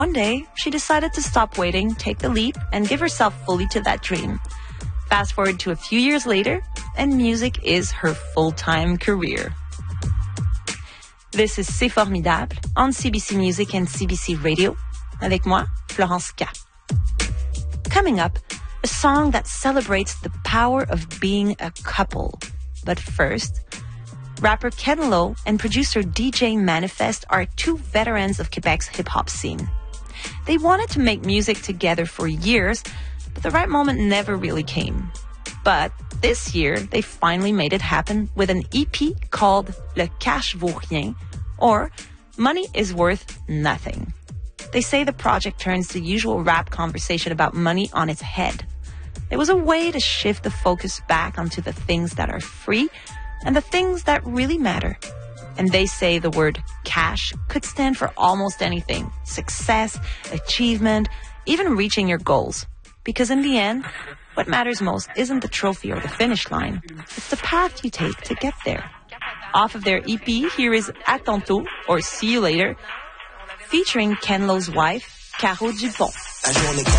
One day, she decided to stop waiting, take the leap, and give herself fully to that dream. Fast forward to a few years later, and music is her full-time career. This is C'est Formidable on CBC Music and CBC Radio. Avec moi, Florence K. Coming up, a song that celebrates the power of being a couple. But first, rapper Ken Lo and producer DJ Manifest are two veterans of Quebec's hip-hop scene. They wanted to make music together for years, but the right moment never really came. But this year, they finally made it happen with an EP called Le Cash Vaut Rien, or Money is Worth Nothing. They say the project turns the usual rap conversation about money on its head. It was a way to shift the focus back onto the things that are free and the things that really matter. And they say the word cash could stand for almost anything. Success, achievement, even reaching your goals. Because in the end, what matters most isn't the trophy or the finish line. It's the path you take to get there. Off of their EP, here is À Tantôt, or See You Later, featuring Ken Lo's wife, Caro Dupont.